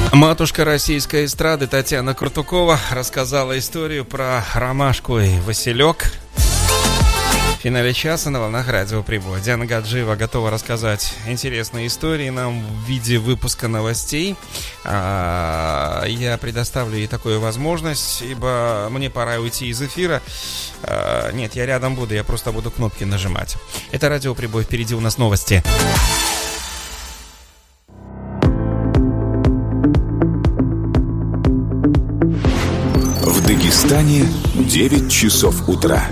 Матушка российской эстрады Татьяна Куртукова рассказала историю про ромашку и василек. В финале часа на волнах радио Прибой. Диана Гаджиева готова рассказать интересные истории нам в виде выпуска новостей. Я предоставлю ей такую возможность, ибо мне пора уйти из эфира. Нет, я рядом буду, я просто буду кнопки нажимать. Это радио Прибой, впереди у нас новости. В Дагестане 9 часов утра.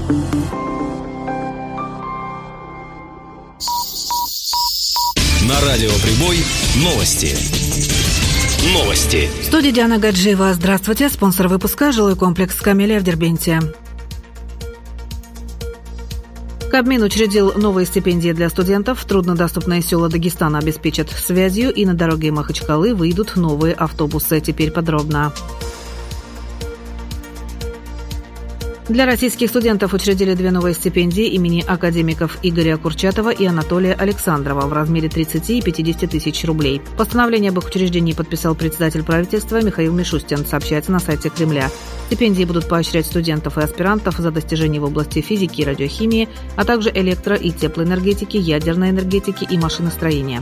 На радио Прибой новости. Новости. В студии Диана Гаджиева. Здравствуйте. Спонсор выпуска — жилой комплекс «Камелия» в Дербенте. Кабмин учредил новые стипендии для студентов. Труднодоступные села Дагестана обеспечат связью, и на дороге Махачкалы выйдут новые автобусы. Теперь подробно. Для российских студентов учредили 2 новые стипендии имени академиков Игоря Курчатова и Анатолия Александрова в размере 30 и 50 тысяч рублей. Постановление об их учреждении подписал председатель правительства Михаил Мишустин, сообщается на сайте Кремля. Стипендии будут поощрять студентов и аспирантов за достижения в области физики и радиохимии, а также электро- и теплоэнергетики, ядерной энергетики и машиностроения.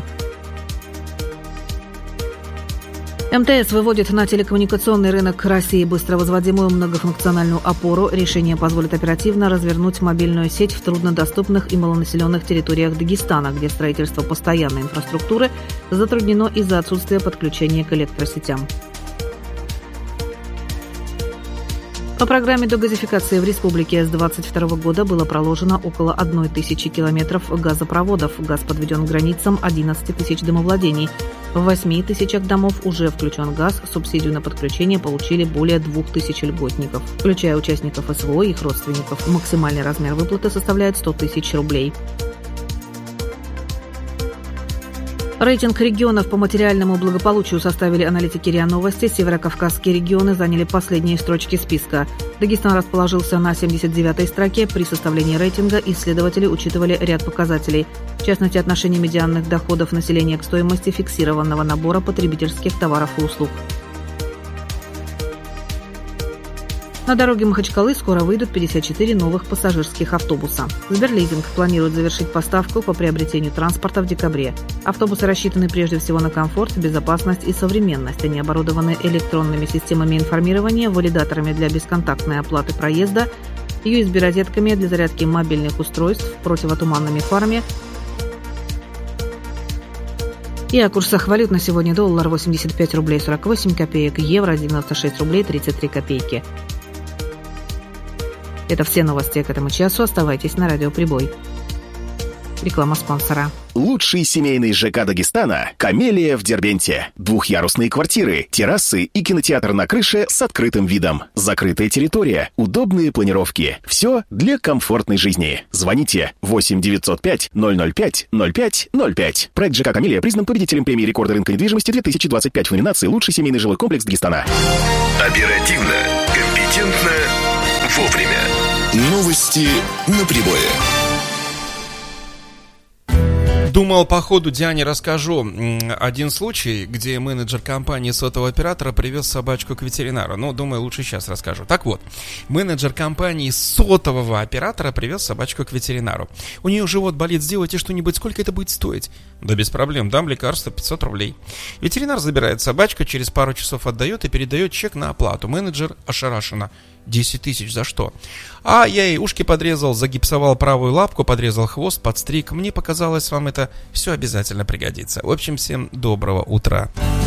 МТС выводит на телекоммуникационный рынок России быстровозводимую многофункциональную опору. Решение позволит оперативно развернуть мобильную сеть в труднодоступных и малонаселенных территориях Дагестана, где строительство постоянной инфраструктуры затруднено из-за отсутствия подключения к электросетям. По программе догазификации в республике с 2022 года было проложено около 1000 километров газопроводов. Газ подведен к границам 11 тысяч домовладений. В 8 тысячах домов уже включен газ. Субсидию на подключение получили более 2000 льготников, включая участников СВО и их родственников. Максимальный размер выплаты составляет 100 тысяч рублей. Рейтинг регионов по материальному благополучию составили аналитики РИА Новости. Северокавказские регионы заняли последние строчки списка. Дагестан расположился на 79-й строке. При составлении рейтинга исследователи учитывали ряд показателей. В частности, отношение медианных доходов населения к стоимости фиксированного набора потребительских товаров и услуг. На дороге Махачкалы скоро выйдут 54 новых пассажирских автобуса. Сберлизинг планирует завершить поставку по приобретению транспорта в декабре. Автобусы рассчитаны прежде всего на комфорт, безопасность и современность. Они оборудованы электронными системами информирования, валидаторами для бесконтактной оплаты проезда, USB-розетками для зарядки мобильных устройств, противотуманными фарами. И о курсах валют на сегодня: доллар 85 рублей 48 копеек, евро 96 рублей 33 копейки. Это все новости к этому часу. Оставайтесь на радио Прибой. Реклама спонсора. Лучший семейный ЖК Дагестана — «Камелия» в Дербенте. Двухъярусные квартиры, террасы и кинотеатр на крыше с открытым видом. Закрытая территория, удобные планировки. Все для комфортной жизни. Звоните 8 905 005 05 05. Проект ЖК «Камелия» признан победителем премии рекорда рынка недвижимости 2025 в номинации «Лучший семейный жилой комплекс Дагестана». Оперативно, компетентно, вовремя. Новости на Прибое. Думал, по ходу Диане расскажу один случай, где менеджер компании сотового оператора привез собачку к ветеринару. Но, думаю, лучше сейчас расскажу. Так вот, менеджер компании сотового оператора привез собачку к ветеринару. У нее живот болит, сделайте что-нибудь, сколько это будет стоить? Да без проблем, дам лекарство, 500 рублей. Ветеринар забирает собачку, через пару часов отдает и передает чек на оплату. Менеджер ошарашена. 10 тысяч за что? А я ей ушки подрезал, загипсовал правую лапку, подрезал хвост, подстриг. Мне показалось, вам это все обязательно пригодится. В общем, всем доброго утра.